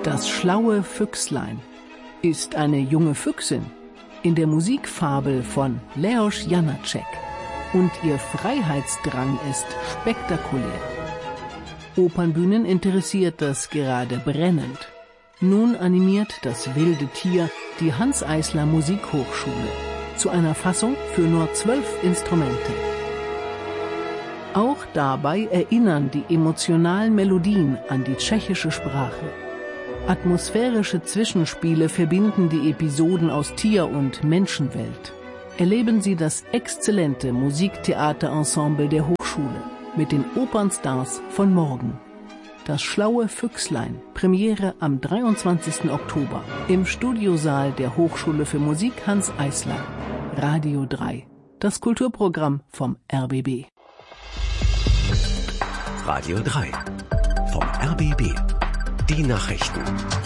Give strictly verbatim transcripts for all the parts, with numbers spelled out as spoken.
Das schlaue Füchslein ist eine junge Füchsin in der Musikfabel von Leoš Janáček und ihr Freiheitsdrang ist spektakulär. Opernbühnen interessiert das gerade brennend. Nun animiert das wilde Tier die Hanns Eisler Musikhochschule zu einer Fassung für nur zwölf Instrumente. Auch dabei erinnern die emotionalen Melodien an die tschechische Sprache. Atmosphärische Zwischenspiele verbinden die Episoden aus Tier- und Menschenwelt. Erleben Sie das exzellente Musiktheaterensemble der Hochschule mit den Opernstars von morgen. Das schlaue Füchslein, Premiere am dreiundzwanzigsten Oktober im Studiosaal der Hochschule für Musik Hanns Eisler. Radio drei, das Kulturprogramm vom R B B. Radio drei, vom R B B. Die Nachrichten.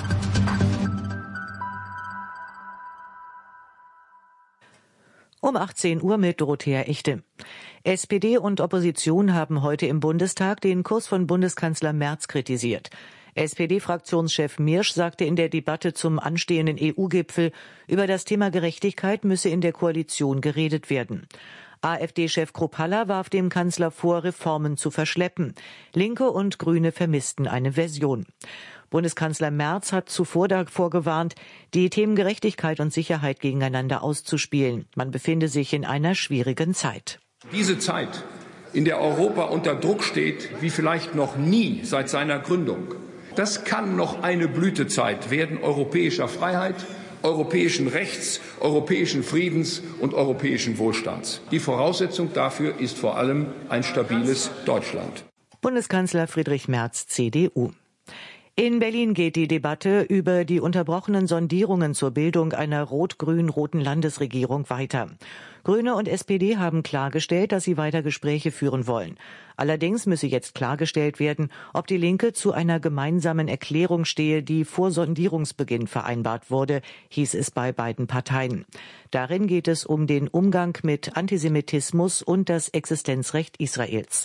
Um achtzehn Uhr mit Dorothea Echte. S P D und Opposition haben heute im Bundestag den Kurs von Bundeskanzler Merz kritisiert. S P D-Fraktionschef Mirsch sagte in der Debatte zum anstehenden E U-Gipfel, über das Thema Gerechtigkeit müsse in der Koalition geredet werden. AfD-Chef Kruppalla warf dem Kanzler vor, Reformen zu verschleppen. Linke und Grüne vermissten eine Version. Bundeskanzler Merz hat zuvor davor gewarnt, die Themen Gerechtigkeit und Sicherheit gegeneinander auszuspielen. Man befinde sich in einer schwierigen Zeit. Diese Zeit, in der Europa unter Druck steht, wie vielleicht noch nie seit seiner Gründung, das kann noch eine Blütezeit werden europäischer Freiheit, europäischen Rechts, europäischen Friedens und europäischen Wohlstands. Die Voraussetzung dafür ist vor allem ein stabiles Deutschland. Bundeskanzler Friedrich Merz, C D U. In Berlin geht die Debatte über die unterbrochenen Sondierungen zur Bildung einer rot-grün-roten Landesregierung weiter. Grüne und S P D haben klargestellt, dass sie weiter Gespräche führen wollen. Allerdings müsse jetzt klargestellt werden, ob die Linke zu einer gemeinsamen Erklärung stehe, die vor Sondierungsbeginn vereinbart wurde, hieß es bei beiden Parteien. Darin geht es um den Umgang mit Antisemitismus und das Existenzrecht Israels.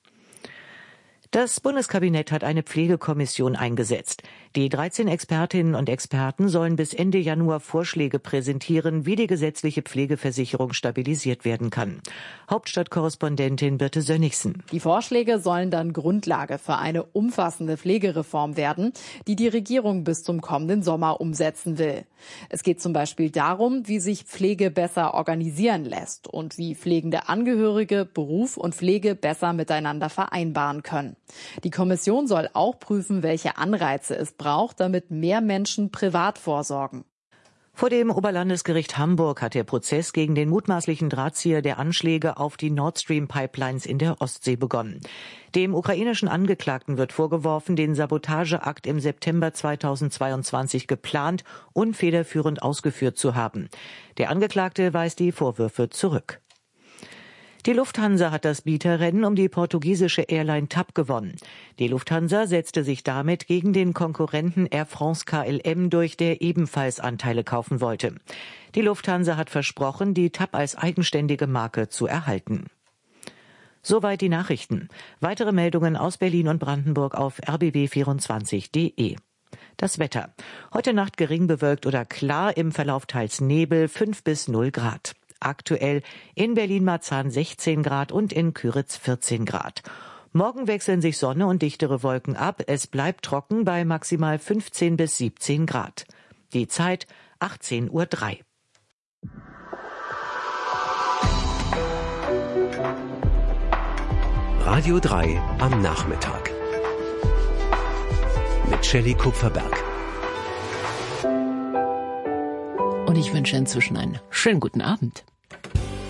Das Bundeskabinett hat eine Pflegekommission eingesetzt. Die dreizehn Expertinnen und Experten sollen bis Ende Januar Vorschläge präsentieren, wie die gesetzliche Pflegeversicherung stabilisiert werden kann. Hauptstadtkorrespondentin Birte Sönnigsen. Die Vorschläge sollen dann Grundlage für eine umfassende Pflegereform werden, die die Regierung bis zum kommenden Sommer umsetzen will. Es geht zum Beispiel darum, wie sich Pflege besser organisieren lässt und wie pflegende Angehörige Beruf und Pflege besser miteinander vereinbaren können. Die Kommission soll auch prüfen, welche Anreize es braucht, damit mehr Menschen privat vorsorgen. Vor dem Oberlandesgericht Hamburg hat der Prozess gegen den mutmaßlichen Drahtzieher der Anschläge auf die Nord Stream Pipelines in der Ostsee begonnen. Dem ukrainischen Angeklagten wird vorgeworfen, den Sabotageakt im September zweitausendzweiundzwanzig geplant und federführend ausgeführt zu haben. Der Angeklagte weist die Vorwürfe zurück. Die Lufthansa hat das Bieterrennen um die portugiesische Airline T A P gewonnen. Die Lufthansa setzte sich damit gegen den Konkurrenten Air France K L M durch, der ebenfalls Anteile kaufen wollte. Die Lufthansa hat versprochen, die T A P als eigenständige Marke zu erhalten. Soweit die Nachrichten. Weitere Meldungen aus Berlin und Brandenburg auf r b b vierundzwanzig punkt de. Das Wetter. Heute Nacht gering bewölkt oder klar, im Verlauf teils Nebel, fünf bis null Grad. Aktuell in Berlin-Marzahn sechzehn Grad und in Küritz vierzehn Grad. Morgen wechseln sich Sonne und dichtere Wolken ab. Es bleibt trocken bei maximal fünfzehn bis siebzehn Grad. Die Zeit achtzehn Uhr drei. Radio drei am Nachmittag. Mit Shelley Kupferberg. Und ich wünsche inzwischen einen schönen guten Abend.